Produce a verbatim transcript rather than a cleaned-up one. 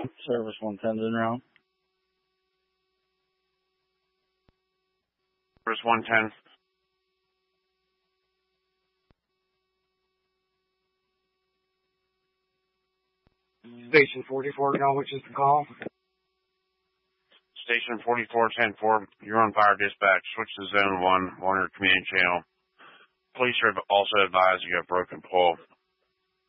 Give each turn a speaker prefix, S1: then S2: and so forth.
S1: Service one ten's en route.
S2: Service one ten.
S3: Station forty-four, now which is the call?
S2: Station forty-four ten four, you're on fire dispatch. Switch to zone one, one your command channel. Police are also advised you have broken pull.